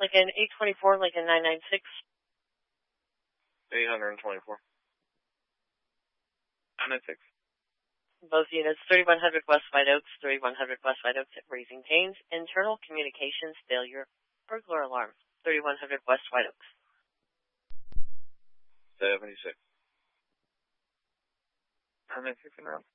Lincoln 824, Lincoln 996. 824. 996. Both units, 3100 West White Oaks, 3100 West White Oaks at Raising Cane's. Internal communications failure. Burglar alarm. 3100 West White Oaks. 76. 996 and around.